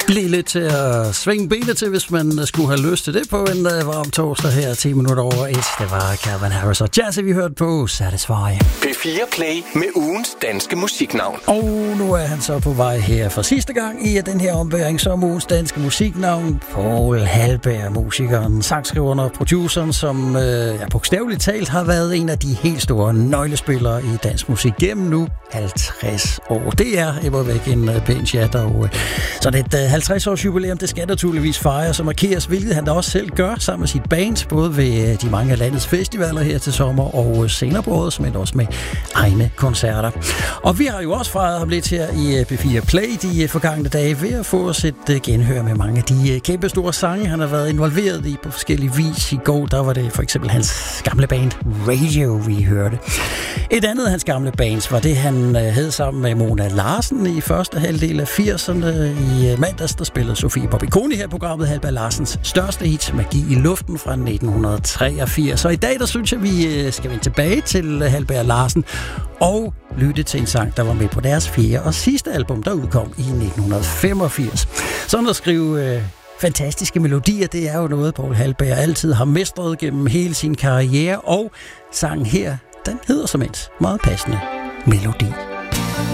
Lige lidt til at svinge benet til, hvis man skulle have lyst til det på en varm torsdag her 10 minutter over 1. Det var Calvin Harris og Jazzy, vi hørte på Satisfy. P4 Play med ugens danske musiknavn. Og nu er han så på vej her for sidste gang i den her ombæring som ugens danske musiknavn. Poul Halberg, musikeren, sangskriveren og produceren, som bogstaveligt talt har været en af de helt store nøglespillere i dansk musik gennem nu 50 år. Det er imodvæk en pæn chat, og sådan et 50-års jubilæum, det skal naturligvis fejres og markeres, hvilket han da også selv gør sammen med sit band, både ved de mange af landets festivaler her til sommer og senere på året, men også med egne koncerter. Og vi har jo også fejret ham lidt her i P4 Play de forgangne dage ved at få os et genhør med mange af de kæmpe store sange, han har været involveret i på forskellige vis. I går, der var det for eksempel hans gamle band Radio, vi hørte. Et andet af hans gamle bands var det, han hed sammen med Mona Larsen i første halvdel af 80'erne. I mandags, der spillede Sofie Bobby-Koni her programmet Halberg Larsens største hit, Magi i luften fra 1983. Og i dag, der synes jeg, vi skal vende tilbage til Halberg Larsen og lytte til en sang, der var med på deres 4. og sidste album, der udkom i 1985. Sådan at skrive fantastiske melodier, det er jo noget, Poul Halberg altid har mestret gennem hele sin karriere, og sangen her, den hedder som et meget passende Melodi.